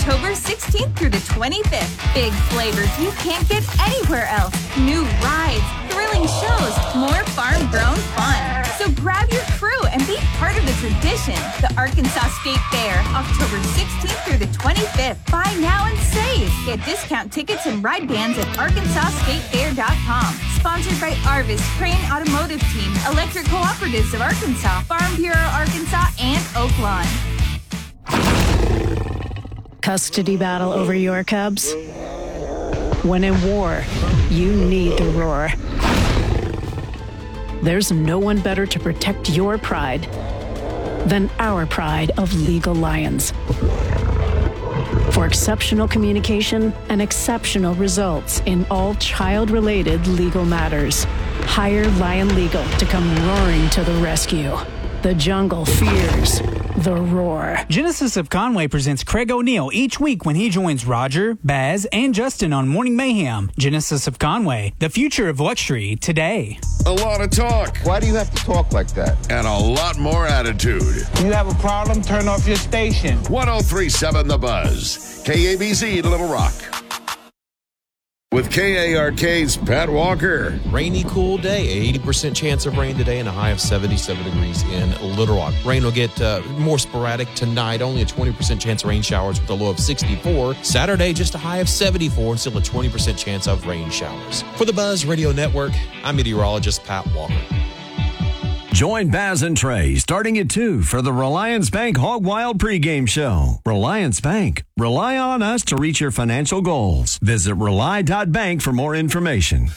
October 16th through the 25th. Big flavors you can't get anywhere else. New rides, thrilling shows, more farm-grown fun. So grab your crew and be part of the tradition. The Arkansas State Fair, October 16th through the 25th. Buy now and save. Get discount tickets and ride bands at ArkansasStateFair.com. Sponsored by Arvis, Crane Automotive Team, Electric Cooperatives of Arkansas, Farm Bureau Arkansas, and Oaklawn. Custody battle over your cubs? When in war, you need the roar. There's no one better to protect your pride than our pride of Legal Lions. For exceptional communication and exceptional results in all child-related legal matters, hire Lion Legal to come roaring to the rescue. The jungle fears the roar. Genesis of Conway presents Craig O'Neill each week when he joins Roger, Baz, and Justin on Morning Mayhem. Genesis of Conway, the future of luxury today. A lot of talk. Why do you have to talk like that? And a lot more attitude. You have a problem? Turn off your station. 103.7 The Buzz. KABZ Little Rock. With KARK's Pat Walker. Rainy, cool day. 80% chance of rain today and a high of 77 degrees in Little Rock. Rain will get more sporadic tonight. Only a 20% chance of rain showers with a low of 64. Saturday, just a high of 74 and still a 20% chance of rain showers. For the Buzz Radio Network, I'm meteorologist Pat Walker. Join Baz and Trey starting at 2 for the Reliance Bank Hog Wild pregame show. Reliance Bank. Rely on us to reach your financial goals. Visit rely.bank for more information.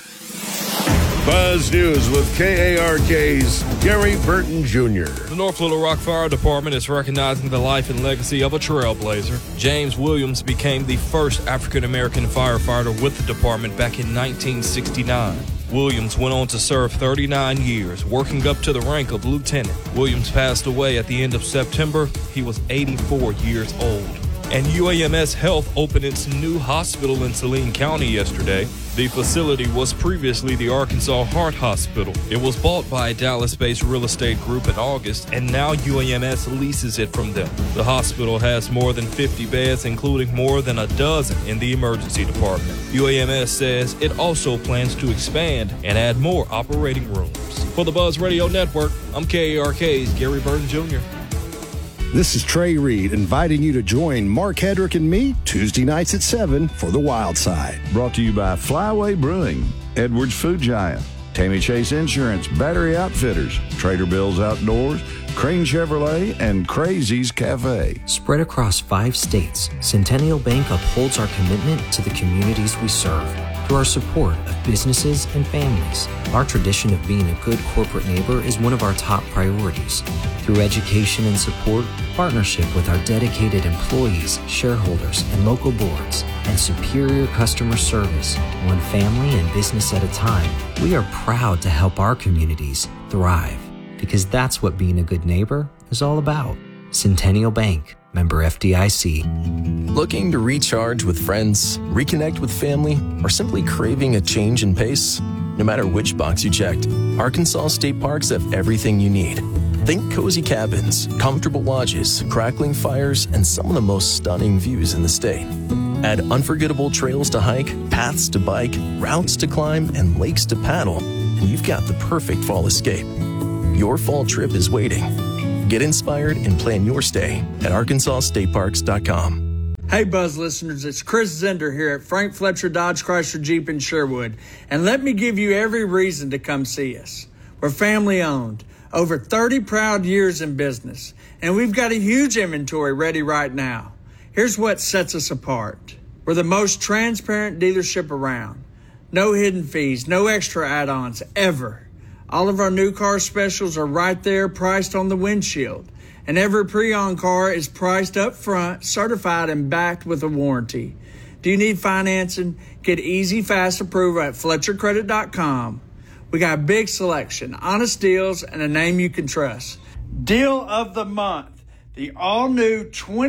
Buzz News with KARK's Gary Burton Jr. The North Little Rock Fire Department is recognizing the life and legacy of a trailblazer. James Williams became the first African-American firefighter with the department back in 1969. Williams went on to serve 39 years, working up to the rank of lieutenant. Williams passed away at the end of September. He was 84 years old. And UAMS Health opened its new hospital in Saline County yesterday. The facility was previously the Arkansas Heart Hospital. It was bought by a Dallas-based real estate group in August, and now UAMS leases it from them. The hospital has more than 50 beds, including more than a dozen in the emergency department. UAMS says it also plans to expand and add more operating rooms. For the Buzz Radio Network, I'm KARK's Gary Burton Jr. This is Trey Reed inviting you to join Mark Hedrick and me Tuesday nights at 7 for The Wild Side. Brought to you by Flyway Brewing, Edwards Food Giant, Tammy Chase Insurance, Battery Outfitters, Trader Bill's Outdoors, Crane Chevrolet, and Crazy's Cafe. Spread across 5 states, Centennial Bank upholds our commitment to the communities we serve. Through our support of businesses and families, our tradition of being a good corporate neighbor is one of our top priorities. Through education and support, partnership with our dedicated employees, shareholders, and local boards, and superior customer service, one family and business at a time, we are proud to help our communities thrive. Because that's what being a good neighbor is all about. Centennial Bank, member FDIC. Looking to recharge with friends, reconnect with family, or simply craving a change in pace? No matter which box you checked, Arkansas State Parks have everything you need. Think cozy cabins, comfortable lodges, crackling fires, and some of the most stunning views in the state. Add unforgettable trails to hike, paths to bike, routes to climb, and lakes to paddle, and you've got the perfect fall escape. Your fall trip is waiting. Get inspired and plan your stay at ArkansasStateParks.com. Hey, Buzz listeners, it's Chris Zender here at Frank Fletcher Dodge Chrysler Jeep in Sherwood, and let me give you every reason to come see us. We're family-owned, over 30 proud years in business, and we've got a huge inventory ready right now. Here's what sets us apart. We're the most transparent dealership around. No hidden fees, no extra add-ons, ever. All of our new car specials are right there, priced on the windshield. And every pre-owned car is priced up front, certified, and backed with a warranty. Do you need financing? Get easy, fast approval at FletcherCredit.com. We got a big selection, honest deals, and a name you can trust. Deal of the month, the all-new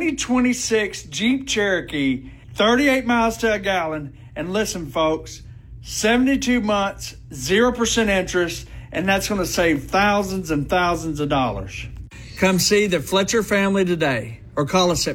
2026 Jeep Cherokee, 38 miles to a gallon. And listen, folks, 72 months, 0% interest, and that's going to save thousands and thousands of dollars. Come see the Fletcher family today. or call us at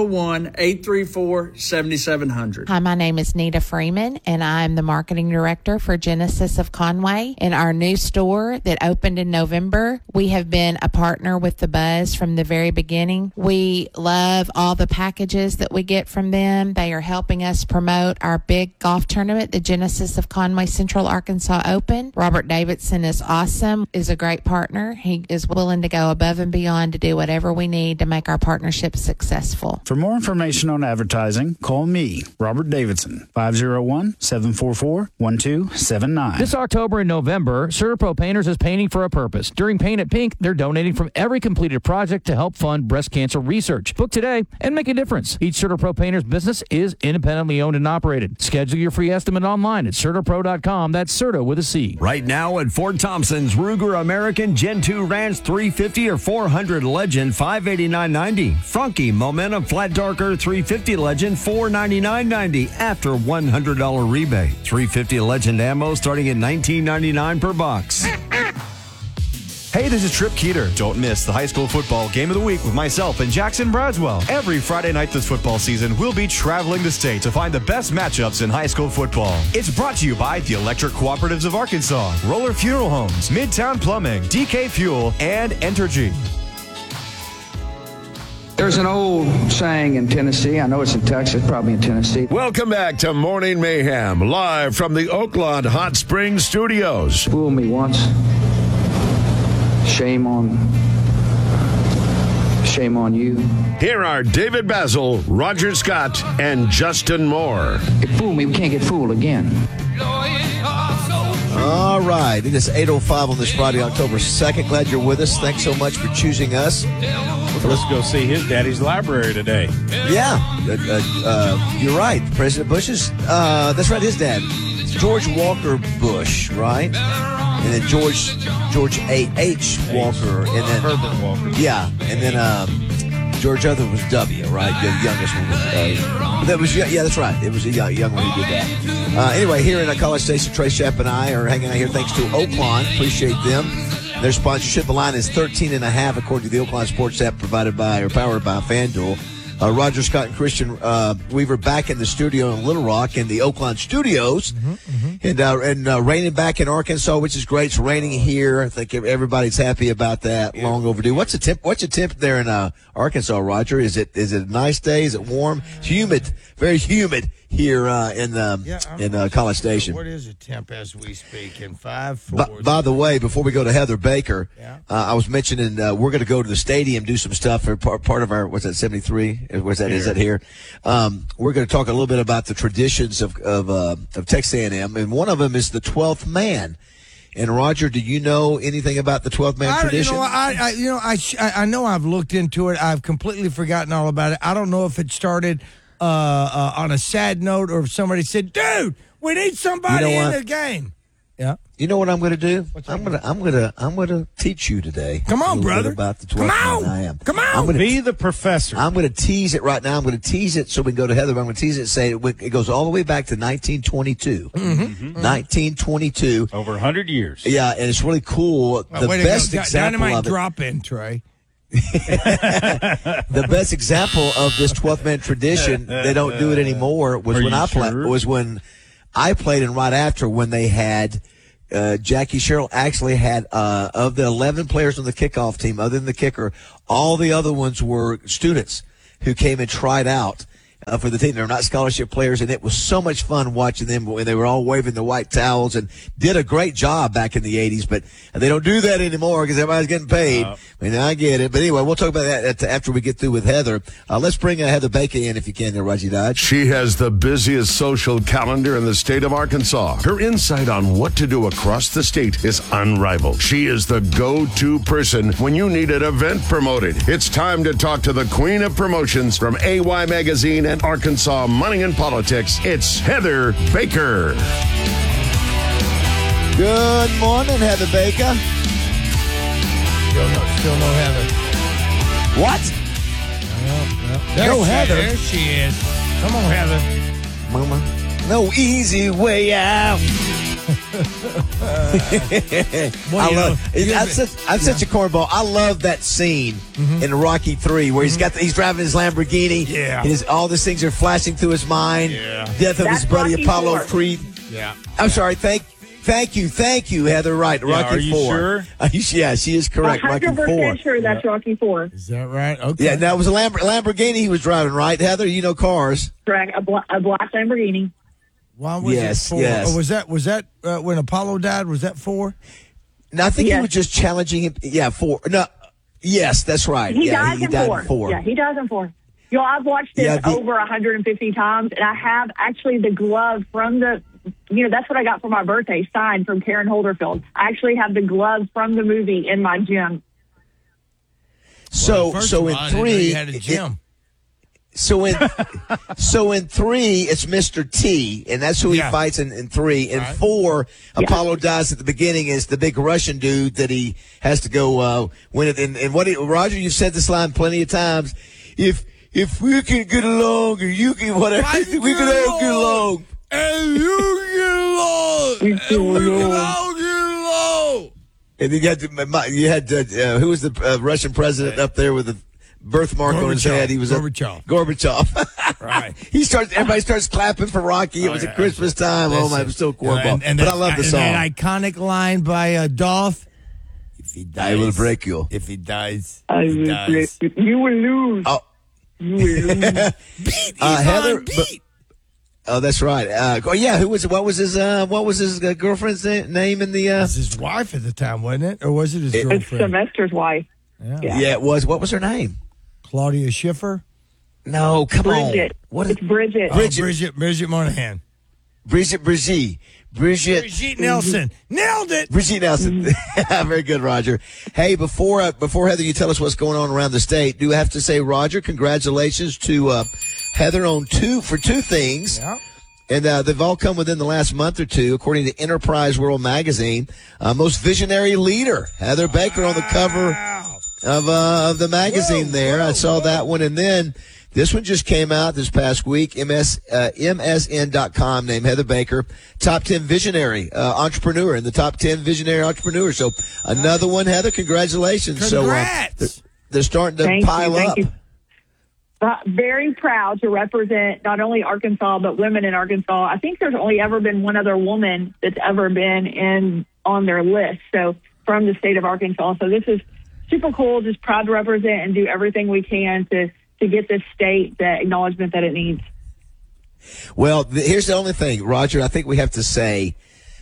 501-834-7700. Hi, my name is Nita Freeman, and I'm the marketing director for Genesis of Conway. In our new store that opened in November, we have been a partner with the Buzz from the very beginning. We love all the packages that we get from them. They are helping us promote our big golf tournament, the Genesis of Conway Central Arkansas Open. Robert Davidson is awesome, is a great partner. He is willing to go above and beyond to do whatever we need to make our partnership successful. For more information on advertising, call me, Robert Davidson, 501-744-1279. This October and November, CertaPro Painters is painting for a purpose. During Paint It Pink, they're donating from every completed project to help fund breast cancer research. Book today and make a difference. Each CertaPro Painters business is independently owned and operated. Schedule your free estimate online at CertaPro.com. That's Certa with a C. Right now at Fort Thompson's, Ruger American Gen 2 Ranch 350 or 400 Legend, $589.90. Franke Momentum Flat Darker 350 Legend, $499.90 after $100 rebate. 350 Legend ammo starting at $19.99 per box. Hey, this is Trip Keeter. Don't miss the high school football game of the week with myself and Jackson Braswell. Every Friday night this football season, we'll be traveling the state to find the best matchups in high school football. It's brought to you by the Electric Cooperatives of Arkansas, Roller Funeral Homes, Midtown Plumbing, DK Fuel, and Entergy. There's an old saying in Tennessee. I know it's in Texas, probably in Tennessee. Welcome back to Morning Mayhem, live from the Oakland Hot Springs Studios. Fool me once. Shame on you. Here are David Basil, Roger Scott, and Justin Moore. You fool me, we can't get fooled again. All right, it is 8:05 on this Friday, October 2nd. Glad you're with us. Thanks so much for choosing us. Let's go see his daddy's library today. Yeah, you're right. President Bush's, that's right, his dad. It's George Walker Bush, right? And then George H. Walker. And then Herbert Walker. Yeah, and then George other was W, right? The youngest one was that was, yeah, that's right. It was a young one who did that. Anyway, here in College Station, Trey Shepp and I are hanging out here thanks to Oakland. Appreciate them. Their sponsorship. The line is 13.5 according to the Oakland Sports app provided by or powered by FanDuel. Roger Scott and Christian Weaver back in the studio in Little Rock in the Oakland studios, and raining back in Arkansas, which is great. It's raining here. I think everybody's happy about that. Yeah. Long overdue. What's the temp there in Arkansas, Roger? Is it a nice day? Is it warm? It's humid, very humid here in College Station. What is the temp as we speak? In 5-4. By the way, before we go to Heather Baker, I was mentioning we're going to go to the stadium, do some stuff for part of our, what's that, 73? Where's that? Is that here? We're going to talk a little bit about the traditions of Texas A&M, and one of them is the 12th man. And Roger, do you know anything about the 12th man tradition? I know I've looked into it. I've completely forgotten all about it. I don't know if it started on a sad note or if somebody said, "Dude, we need somebody in the game." Yeah. You know what I'm going to do? I'm going to teach you today. Come on, brother. About the 12th man I am. Come on. Be the professor. I'm going to tease it right now. I'm going to tease it so we can go to Heather. I'm going to tease it and say it goes all the way back to 1922. 1922. Over 100 years. Yeah, and it's really cool. The best example Dynamite of it. drop in, Trey. The best example of this 12th man tradition, they don't do it anymore, was when I played and right after when they had Jackie Sherrill actually had of the 11 players on the kickoff team, other than the kicker, all the other ones were students who came and tried out for the team. They're not scholarship players, and it was so much fun watching them when they were all waving the white towels and did a great job back in the 80s, but they don't do that anymore because everybody's getting paid. I mean, I get it. But anyway, we'll talk about that after we get through with Heather. Let's bring Heather Baker in if you can there, Reggie Dodge. She has the busiest social calendar in the state of Arkansas. Her insight on what to do across the state is unrivaled. She is the go-to person when you need an event promoted. It's time to talk to the queen of promotions from AY Magazine and Arkansas Money and Politics. It's Heather Baker. Good morning, Heather Baker. Still no Heather. What? Heather. There she is. Come on, Heather. Mama. No easy way out. I love I'm such a cornball. I love that scene in Rocky 3 where he's driving his Lamborghini. Yeah. And all these things are flashing through his mind. Yeah. Death of his buddy Rocky Apollo 4. Creed. Yeah. I'm sorry. Thank you, Heather. Right, Yeah, Rocky are you 4. sure? Yeah, she is correct. Rocky 4. 100% sure that's Rocky 4. Is that right? Okay. Yeah, now it was a Lamborghini he was driving, right, Heather? You know cars. Correct. A black Lamborghini. Why was Yes, it 4? yes. Or was that when Apollo died? Was that 4? No, I think he Yes. was just challenging him. Yeah, 4. No, yes, that's right. He yeah, dies he in died 4. in 4. Yeah, he dies in 4. I've watched this over 150 times, and I have actually the glove from the, that's what I got for my birthday, signed from Karen Holderfield. I actually have the glove from the movie in my gym. So First so of in all, I didn't know 3, you had a gym. so in 3, it's Mr. T, and that's who he fights in 3. In 4, Apollo dies at the beginning. Is the big Russian dude that he has to go win it. And Roger, you've said this line plenty of times. If we can get along, or you can whatever, we can all get along. And you get along. And we can all get along. And then you had who was the Russian president up there with the birthmark on his head? He was Gorbachev. Right. Everybody starts clapping for Rocky. It was at Christmas time. Oh my, it was so cornball. But I love the song. That iconic line by Dolph. If he dies, I will break you. If he dies, I will break you. You will lose. Oh. You will lose. Heather. Oh, that's right. What was his girlfriend's name in the? It was his wife at the time, wasn't it, or was it his girlfriend? It's Sylvester's wife. Yeah, it was. What was her name? Claudia Schiffer. No, come Bridget. on. It's Bridget. Bridget Moynihan. Brigitte Nelson. Nailed it. Brigitte Nelson. Very good, Roger. Hey, before Heather, you tell us what's going on around the state, do I have to say, Roger, congratulations to Heather on two things. Yeah. And they've all come within the last month or two, according to Enterprise World Magazine. Most visionary leader, Heather Baker, on the cover of the magazine there. I saw that one. And then this one just came out this past week. MSN.com named Heather Baker top 10 visionary entrepreneur in the top 10 visionary entrepreneurs. So another one, Heather. Congratulations. Congrats. So they're starting to pile up. Thank you. Very proud to represent not only Arkansas, but women in Arkansas. I think there's only ever been one other woman that's ever been on their list. So from the state of Arkansas. So this is super cool. Just proud to represent and do everything we can to get this state the acknowledgement that it needs. Well, here's the only thing, Roger. I think we have to say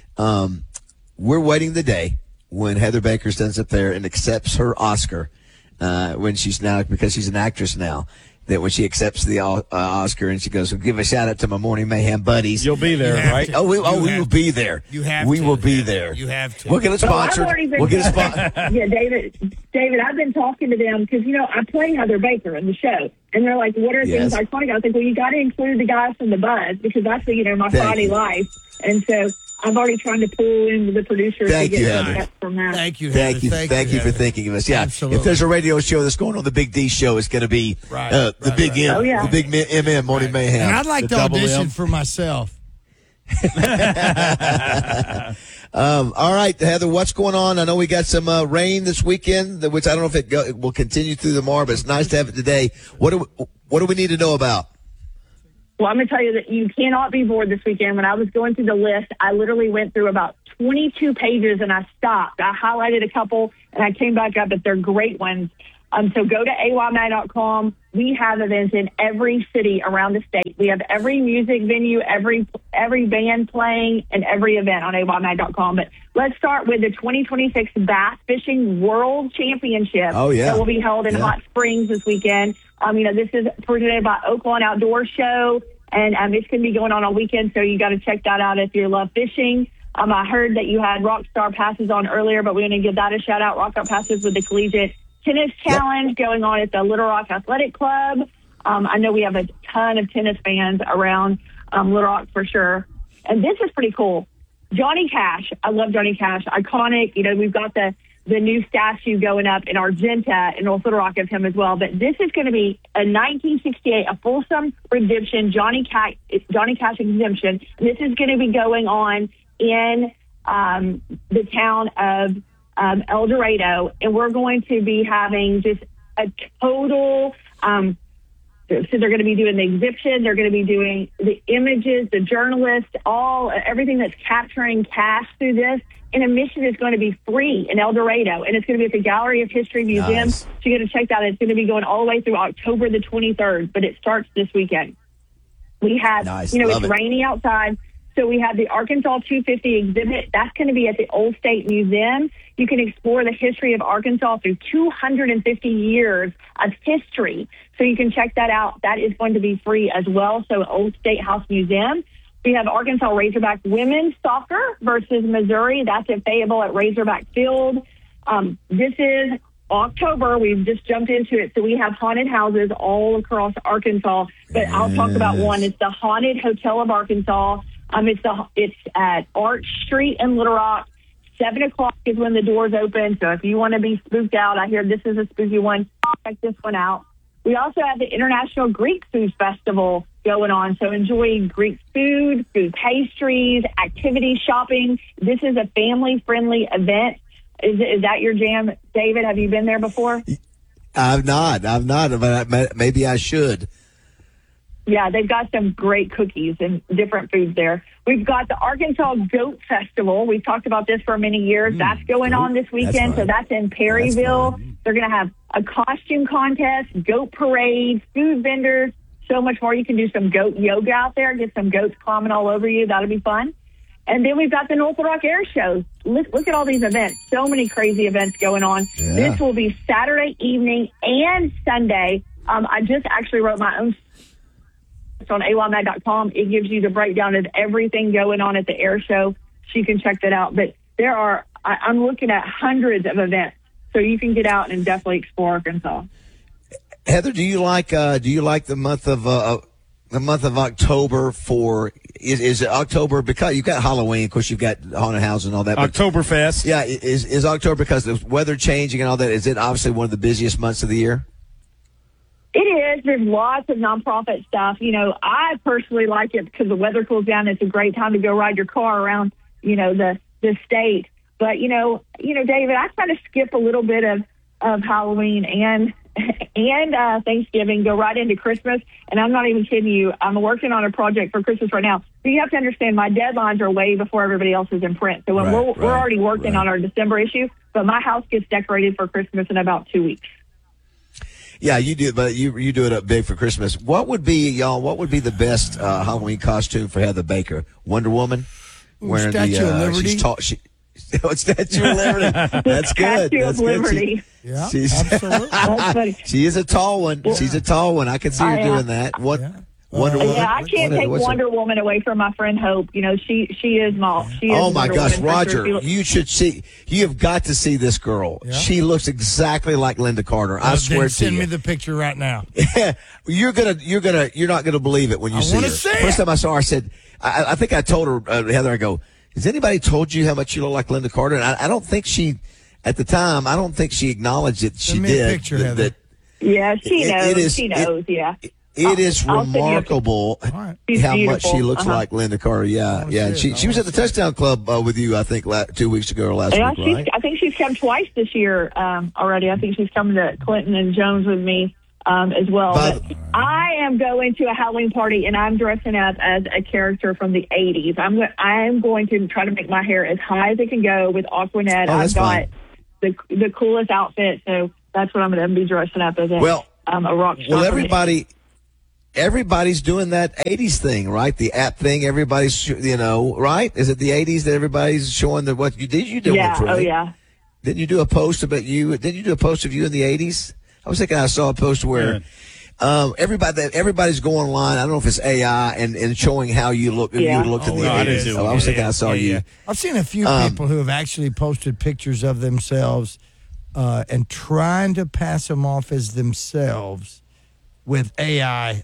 we're waiting the day when Heather Baker stands up there and accepts her Oscar when she's now, because she's an actress now, that when she accepts the Oscar and she goes, well, give a shout out to my Morning Mayhem buddies. You'll be there, right? We will be there. You have we to. will be there. You have to. We'll get it sponsored. We'll get it sponsored. Yeah, David, I've been talking to them because, I play Heather Baker in the show. And they're like, what are things iconic? I was like, well, you got to include the guys from the Buzz because that's, my Friday life. And so I've already tried to pull in the producers to get some from that. Thank you, Heather. Thank you for thinking of us. Yeah, absolutely. If there's a radio show that's going on, the Big D show is going to be the Big M, the Big MM Morning Mayhem. And I'd like to audition for myself. All right, Heather, what's going on? I know we got some rain this weekend, which I don't know if it will continue through tomorrow, but it's nice to have it today. What do we need to know about? Well, I'm going to tell you that you cannot be bored this weekend. When I was going through the list, I literally went through about 22 pages and I stopped. I highlighted a couple and I came back up, but they're great ones. So go to AYMag.com. We have events in every city around the state. We have every music venue, every band playing, and every event on AYMag.com. But let's start with the 2026 Bass Fishing World Championship. Oh, yeah. That will be held in Hot Springs this weekend. This is presented by Oaklawn Outdoor Show, and it's going to be going on all weekend, so you got to check that out if you love fishing. I heard that you had Rockstar Passes on earlier, but we're going to give that a shout-out, Rockstar Passes with the Collegiate Tennis Challenge going on at the Little Rock Athletic Club. I know we have a ton of tennis fans around Little Rock for sure. And this is pretty cool. Johnny Cash. I love Johnny Cash. Iconic. We've got the new statue going up in Argenta in North Little Rock of him as well. But this is going to be a 1968, a Folsom redemption, Johnny Cash exemption. And this is going to be going on in the town of El Dorado, and we're going to be having just a total. So they're going to be doing the exhibition. They're going to be doing the images, the journalists, everything that's capturing cash through this. And admission is going to be free in El Dorado, and it's going to be at the Gallery of History Museum. Nice. So you got to check that out. It's going to be going all the way through October the 23rd, but it starts this weekend. We have, Nice. it's rainy outside. So we have the Arkansas 250 exhibit. That's going to be at the Old State Museum. You can explore the history of Arkansas through 250 years of history. So you can check that out. That is going to be free as well. So Old State House Museum. We have Arkansas Razorback women's soccer versus Missouri. That's at Fayetteville at Razorback Field. This is October. We've just jumped into it. So we have haunted houses all across Arkansas. But I'll talk about one. It's the Haunted Hotel of Arkansas. It's at Arch Street in Little Rock. 7 o'clock is when the doors open. So if you want to be spooked out, I hear this is a spooky one. Check this one out. We also have the International Greek Food Festival going on. So enjoy Greek food pastries, activity shopping. This is a family-friendly event. Is that your jam, David? Have you been there before? I've not, but maybe I should. Yeah, they've got some great cookies and different foods there. We've got the Arkansas Goat Festival. We've talked about this for many years. That's going on this weekend. So that's in Perryville. They're going to have a costume contest, goat parade, food vendors, so much more. You can do some goat yoga out there, get some goats climbing all over you. That'll be fun. And then we've got the North Little Rock Air Show. Look at all these events. So many crazy events going on. Yeah. This will be Saturday evening and Sunday. I just actually wrote my own. It's on aymag.com. It gives you the breakdown of everything going on at the air show. So you can check that out. But I'm looking at hundreds of events. So you can get out and definitely explore Arkansas. Heather, do you like the month of October for is it October because you've got Halloween, of course you've got haunted houses and all that. Oktoberfest. Yeah, is October because the weather changing and all that, is it obviously one of the busiest months of the year? It is. There's lots of nonprofit stuff. I personally like it because the weather cools down. It's a great time to go ride your car around, the state. But, David, I try to skip a little bit of Halloween and Thanksgiving, go right into Christmas. And I'm not even kidding you. I'm working on a project for Christmas right now. So you have to understand my deadlines are way before everybody else is in print. So when we're already working on our December issue, but my house gets decorated for Christmas in about 2 weeks. Yeah, you do, but you do it up big for Christmas. What would be the best Halloween costume for Heather Baker? Wonder Woman? Wearing Statue of Liberty? Statue of Liberty. That's good. Statue of Liberty. Yeah, absolutely. That's funny. She is a tall one. She's a tall one. I can see her doing that. Wonder Woman. Yeah, I can't take Wonder Woman away from my friend Hope. She is oh my gosh, Roger, you should see. You have got to see this girl. Yeah. She looks exactly like Linda Carter. I swear to you. Send me the picture right now. You're not gonna believe it when you see her. First time I saw her, I said, I think I told her, Heather, I go, has anybody told you how much you look like Linda Carter? And I don't think she, at the time, I don't think she acknowledged it. She did. A picture, Heather. Yeah, she knows. She knows. Yeah. It is remarkable how much she looks like Linda Carter. Yeah, yeah. And she was at the Touchdown Club with you, I think, 2 weeks ago or last week, right? I think she's come twice this year already. I think she's come to Clinton and Jones with me as well. But I am going to a Halloween party, and I'm dressing up as a character from the 80s. I'm going to try to make my hair as high as it can go with Aquanet. I've got the coolest outfit, so that's what I'm going to be dressing up as. A rock star. Well, everybody's doing that 80s thing, right? The app thing. Everybody's, right? Is it the 80s that everybody's showing what you did? You do it, right? Oh, yeah. Didn't you do a post about you? Didn't you do a post of you in the 80s? I was thinking I saw a post where everybody's going online. I don't know if it's AI and showing how you look. Yeah. You looked in the 80s. I was thinking I saw you. I've seen a few people who have actually posted pictures of themselves and trying to pass them off as themselves with AI,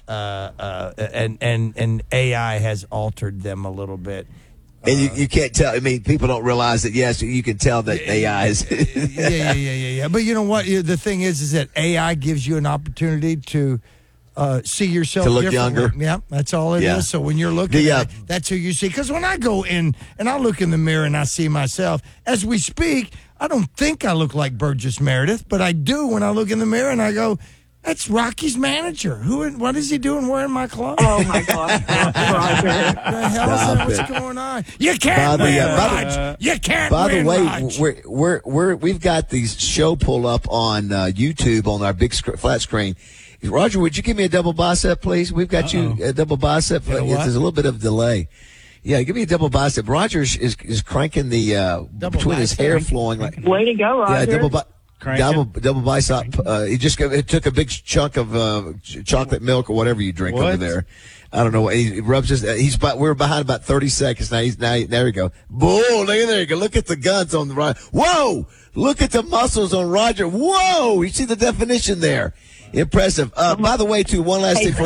and AI has altered them a little bit. And you can't tell. I mean, people don't realize that. Yes, you can tell that AI is. Yeah. But you know what? The thing is that AI gives you an opportunity to see yourself to look differently. younger. Yeah, that's all it is. So when you're looking at it, that's who you see. Because when I go in and I look in the mirror and I see myself, as we speak, I don't think I look like Burgess Meredith, but I do when I look in the mirror and I go, that's Rocky's manager. What is he doing wearing my clothes? Oh, my God. Roger. The hell is that? What's going on? You can't Raj. You can't By the way, Raj. we've got these show pull up on YouTube on our big flat screen. Roger, would you give me a double bicep, please? We've got you a double bicep. There's a little bit of delay. Yeah, give me a double bicep. Roger is cranking the between his hair flowing. Way to go, Roger. Yeah, double bicep. He took a big chunk of chocolate milk or whatever you drink over there. I don't know. He rubs his. We're behind about 30 seconds now. There we go. Boom! Look at there. You go. Look at the guns on the right. Whoa! Look at the muscles on Roger. Whoa! You see the definition there. Impressive. By the way, too, one last thing before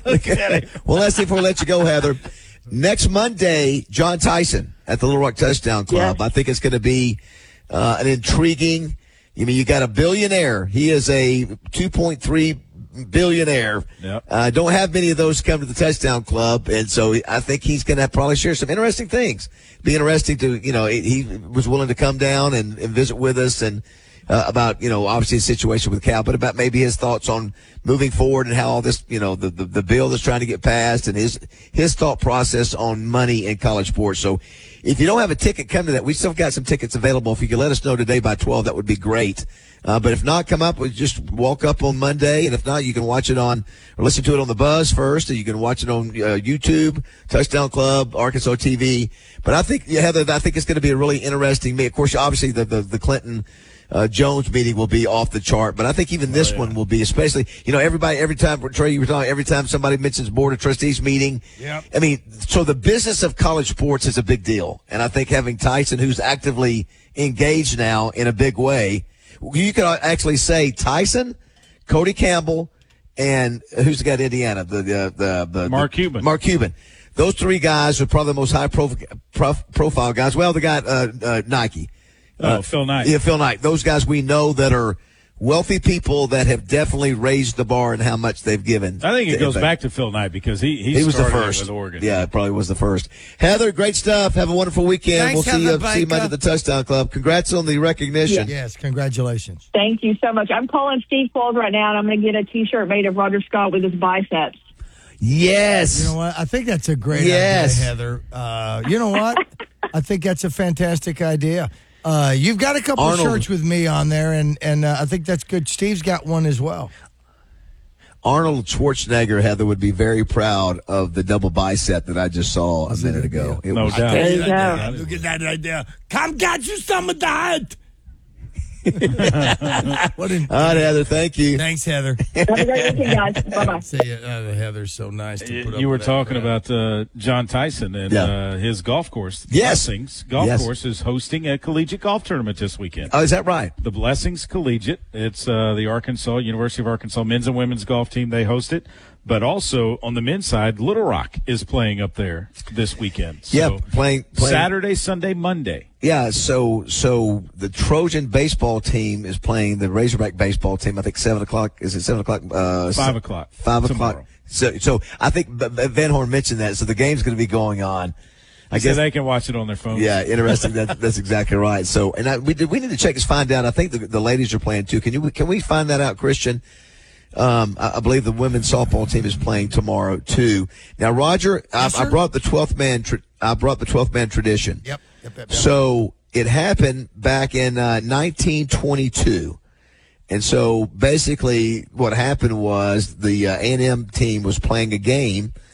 I let you go, Heather. Next Monday, John Tyson at the Little Rock Touchdown Club. Yes. I think it's going to be an intriguing. I mean, you got a billionaire. He is a 2.3 billionaire. Yep. Don't have many of those come to the Touchdown Club, and so I think he's going to probably share some interesting things. Be interesting to, he was willing to come down and visit with us and about, obviously the situation with Cal, but about maybe his thoughts on moving forward and how all this, the bill that's trying to get passed and his thought process on money in college sports. So if you don't have a ticket, come to that. We still got some tickets available. If you could let us know today by 12, that would be great. But if not, come up, just walk up on Monday. And if not, you can watch it or listen to it on the Buzz first, or you can watch it on YouTube, Touchdown Club, Arkansas TV. But I think, Heather, it's going to be a really interesting meeting. Of course, obviously the Clinton Jones meeting will be off the chart, but I think even this one will be, especially, every time, Trey, you were talking, every time somebody mentions Board of Trustees meeting. Yep. I mean, so the business of college sports is a big deal. And I think having Tyson, who's actively engaged now in a big way, you could actually say Tyson, Cody Campbell, and who's the guy at Indiana? The Mark Cuban. Mark Cuban. Those three guys are probably the most high profile guys. Well, the guy, Nike. Phil Knight. Yeah, Phil Knight. Those guys we know that are wealthy people that have definitely raised the bar in how much they've given. I think it goes back to Phil Knight because he was the first with Oregon. Yeah, it probably was the first. Heather, great stuff. Have a wonderful weekend. Thanks, we'll see you Monday at the Touchdown Club. Congrats on the recognition. Yes, congratulations. Thank you so much. I'm calling Steve Qualls right now, and I'm going to get a T-shirt made of Roger Scott with his biceps. Yes. You know what? I think that's a great idea, Heather. You know what? I think that's a fantastic idea. You've got a couple of shirts with me on there, and I think that's good. Steve's got one as well. Arnold Schwarzenegger, Heather, would be very proud of the double bicep that I just saw a minute ago. No doubt. There you go. Look at that idea. Come get you some of that. All right, Heather. Thank you. Thanks, Heather. Have a great weekend, guys. Bye-bye. See you. Heather's so nice to put up You were with talking about John Tyson and his golf course. Yes. Blessings Golf Course is hosting a collegiate golf tournament this weekend. Oh, is that right? The Blessings Collegiate. It's the University of Arkansas men's and women's golf team. They host it. But also on the men's side, Little Rock is playing up there this weekend. So playing Saturday, Sunday, Monday. Yeah, so the Trojan baseball team is playing the Razorback baseball team. I think 7 o'clock. Is it 7 o'clock? 5 o'clock. 5 tomorrow. o'clock. So I think Van Horn mentioned that. So the game's going to be going on. I guess they can watch it on their phones. Yeah, interesting. That's exactly right. So, and we need to check to find out. I think the ladies are playing too. Can we find that out, Christian? I believe the women's softball team is playing tomorrow too. Now, Roger, I brought the 12th man. I brought the 12th man tradition. Yep. So it happened back in 1922, and so basically what happened was the A&M team was playing a game